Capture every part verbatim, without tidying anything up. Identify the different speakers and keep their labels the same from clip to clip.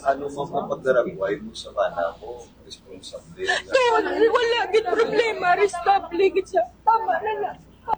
Speaker 1: Ano mo mapagdaragway mo sa bana mo? Responsable.
Speaker 2: So, wala gid problema. Responsable gid siya. Tama na na.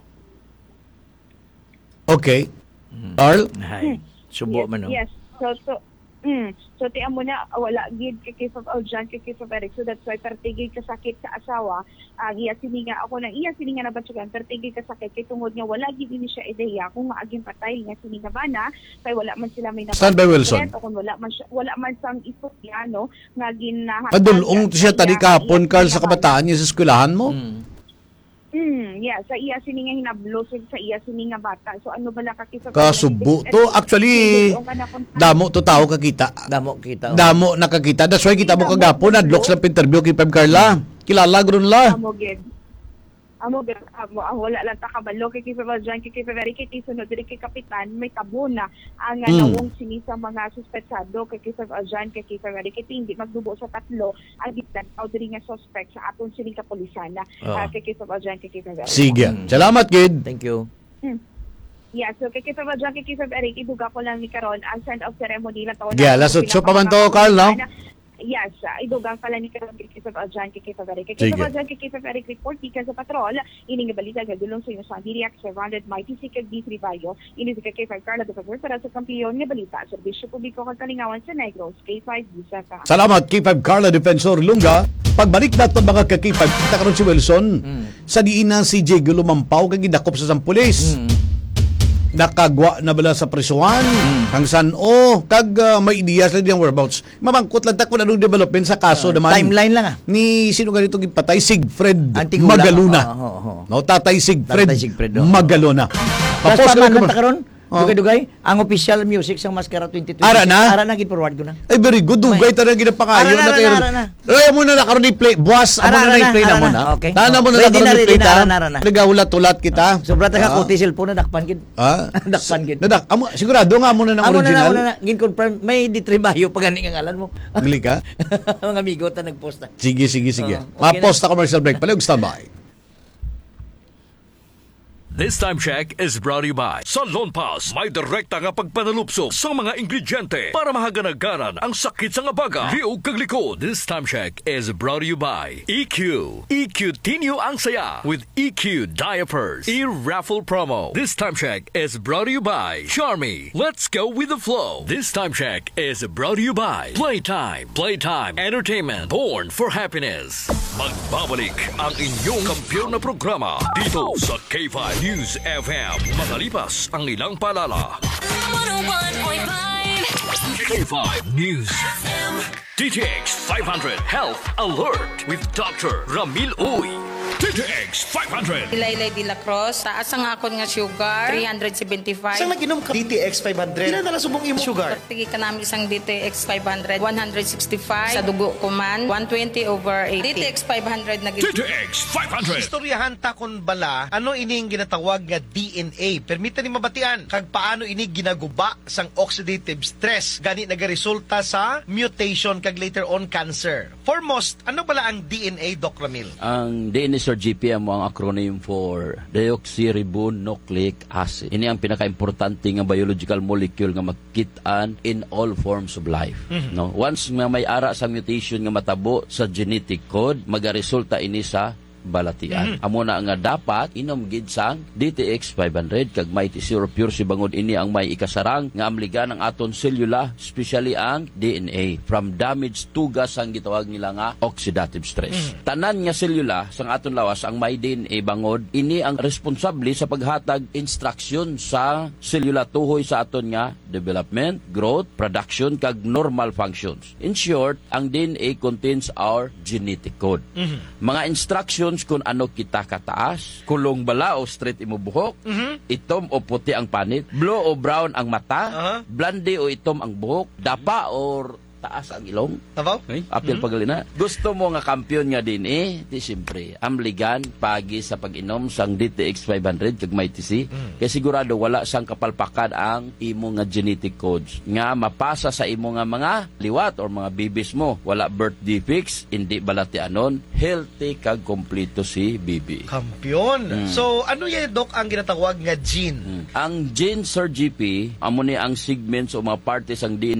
Speaker 3: Okay. Carl?
Speaker 4: Hay. Subo
Speaker 5: yes,
Speaker 4: man no.
Speaker 5: Yes. So, so, mm, so tiyan mo na, wala gid kay case of Aljan, kay case of Eric. So that's why pertigil kasakit sa asawa. Uh, iya sininga ako na, iya sininga na batsugan, pertigil kasakit kay tungod nga wala gid ini siya ideya kung maaging patay nga sininga bana, kay wala man sila may
Speaker 3: Stand by Wilson.
Speaker 5: O kung wala man siya, wala man sang istoryano nga ginahatag.
Speaker 3: Adulong siya tadi kahapon, Carl, sa kabataan niya sa eskwelahan mo?
Speaker 4: Mm.
Speaker 5: Mm, yeah, sa iya sininga hinablo sa iya sininga bata. So ano bala ka kisa
Speaker 3: Kasubo to. Actually, damo to tao kakita.
Speaker 4: Damo kita. oh.
Speaker 3: Damo nakakita. That's why kita mo kagapon. Adlok sa interview kay Pem Carla. Kilala gron la.
Speaker 5: Amo gid. Amo gid amo ah, wala lang ta kabalo kay kay Valjan kay kay very kay sunod diri kay kapitan may tabo na ang
Speaker 3: Mm.
Speaker 5: nawong sini sa mga suspetsado kay kay Valjan kay kay very kay hindi magdubo sa tatlo ang gitan aw diri nga suspect sa aton sining kapulisan na
Speaker 4: Oh.
Speaker 5: uh, kay kay Valjan kay kay very.
Speaker 3: Sige. Salamat, kid.
Speaker 4: Thank you.
Speaker 5: Hmm. Yeah, so kay kay Valjan kay kay Eric iduga ko lang ni karon ang send of ceremony lang taon.
Speaker 3: Yeah, alas otso pa man to, Carl, no?
Speaker 5: Yes, uh, idugang pala ni Karon kay Kisab Aljan kay Kisab Eric. Kay
Speaker 3: Sige.
Speaker 5: Kisab Aljan kay Kisab Eric report tika sa patrol. Ini nga balita nga dulong sa inyo sa Diriac seven hundred Mighty Sikag D three Bayo. Ini si K five Carla de Favor para sa kampiyon nga balita. Serbisyo publiko kag kalingawan sa Negros K five Busa ka.
Speaker 3: Salamat, K five Carla Defensor Lunga. Pagbalik nato mga ka K five, kita karon si Wilson.
Speaker 4: Mm.
Speaker 3: Sa diin na si Jay lumampaw kag gidakop sa sampulis.
Speaker 4: Mm.
Speaker 3: Nakagwa na bala sa prisuhan, mm. hangsan o, kag uh, may ideya sa diyang whereabouts. Mamangkot lang takon anong development sa kaso
Speaker 4: Uh,
Speaker 3: naman.
Speaker 4: timeline lang ah.
Speaker 3: Ni sino ganito gipatay? Sigfred
Speaker 4: Antigula.
Speaker 3: Magaluna.
Speaker 4: Oh, oh, oh.
Speaker 3: No, Tatay Sigfred,
Speaker 4: Tatay Sigfred, oh.
Speaker 3: Magaluna.
Speaker 4: Tapos
Speaker 3: Papos
Speaker 4: pa
Speaker 3: ka
Speaker 4: man
Speaker 3: na-
Speaker 4: karon.
Speaker 3: Oh.
Speaker 4: Dugay-dugay, ang official music sa Mascara twenty twenty.
Speaker 3: Ara na?
Speaker 4: Ara na gid forward ko na.
Speaker 3: Ay, very good. Dugay talaga ginapangayo
Speaker 4: Ara na,
Speaker 3: na kayo.
Speaker 4: ara na.
Speaker 3: Ay, mo na na karon i-play. Buwas, amo
Speaker 4: Ara
Speaker 3: na
Speaker 4: na,
Speaker 3: i-play na
Speaker 4: ara
Speaker 3: mo
Speaker 4: na.
Speaker 3: na.
Speaker 4: Okay.
Speaker 3: Tana mo na na
Speaker 4: Ready
Speaker 3: karon
Speaker 4: na,
Speaker 3: i-play
Speaker 4: ready na,
Speaker 3: ta.
Speaker 4: ara na, ara na.
Speaker 3: Nagahulat-tulat kita.
Speaker 4: Sobra ta ka
Speaker 3: Ah.
Speaker 4: kuti cellphone na dakpan gid.
Speaker 3: Ah?
Speaker 4: Dakpan gid.
Speaker 3: Nadak, amo, sigurado nga mo na ng
Speaker 4: Amo na na,
Speaker 3: original.
Speaker 4: amo na na, gin confirm may ditribayo pa gani ang ngalan mo.
Speaker 3: Mali ka?
Speaker 4: Mga amigo ta nagpost na.
Speaker 3: Sige, sige, sige.
Speaker 4: Oh, okay
Speaker 3: Ma-post na commercial break. Palag standby.
Speaker 6: This time check is brought to you by Salon Pass. May direkta nga pagpanalupso sa mga ingrediente para mahaganagaran ang sakit sa nga baga. Liog kag likod. This time check is brought to you by E Q. E Q Tinyo ang saya with E Q Diapers. E-raffle promo. This time check is brought to you by Charmy. Let's go with the flow. This time check is brought to you by Playtime. Playtime Entertainment. Born for happiness. Magbabalik ang inyong kampiyon na programa dito sa K five News F M. Makalipas ang ilang paalala.
Speaker 7: one oh one point five
Speaker 6: K five News F M. D T X five hundred Health Alert with Doctor Ramil Uy. D T X five hundred.
Speaker 8: Laylay de la Cruz, taas ang akon nga sugar, three seventy-five.
Speaker 9: Saan nag-inom ka? D T X five hundred. Ilan na lang subong imo sugar?
Speaker 8: Pagtigi ka namin isang D T X five hundred, one sixty-five. Sa dugo ko man, one twenty over eighty. D T X five hundred na
Speaker 6: D T X five hundred.
Speaker 9: Istoryahan ta kon bala, ano ining ginatawag nga D N A? Permita ni mabatian kag paano ini ginaguba sang oxidative stress gani nagaresulta sa mutation kag later on cancer. Foremost, ano bala ang D N A, Doc Ramil?
Speaker 10: Ang D N A or G P M ang acronym for deoxyribonucleic acid. Ini ang pinaka-importante nga biological molecule nga makitaan in all forms of life. Mm-hmm. No, once nga may ara sa mutation nga matabo sa genetic code, magaresulta ini sa balatian. Mm-hmm. Amo na nga dapat inom gid sang D T X five hundred kag Mighty Zero Pure si bangod ini ang may ikasarang nga amligan ang aton selula, especially ang D N A from damage tugas ang gitawag nila nga oxidative stress. Mm-hmm. Tanan nga selula sang aton lawas ang may D N A bangod ini ang responsable sa paghatag instruction sa selula tuhoy sa aton nga development, growth, production kag normal functions. In short, ang D N A contains our genetic code. Mm-hmm. Mga instructions kung ano kita kataas, kulong bala o straight imo buhok, mm-hmm. itom o puti ang panit, blue o brown ang mata, uh-huh. blonde o itom ang buhok, dapa or taas ang ilong.
Speaker 9: Tabaw?
Speaker 10: Okay? Apil mm-hmm. pagalina. Gusto mo nga kampiyon nga din eh, di siyempre, amligan pagi sa pag-inom sang D T X five hundred kag Mighty C. Mm. Kaya sigurado wala sang kapalpakan ang imo nga genetic codes nga mapasa sa imo nga mga liwat or mga bibis mo. Wala birth defects, hindi balatianon, healthy kag kompleto si bibi.
Speaker 9: Kampiyon. Mm. So, ano yan, Doc, ang ginatawag nga gene?
Speaker 10: Mm. Ang gene, Sir G P, amo ni ang segments o mga parties ang D N A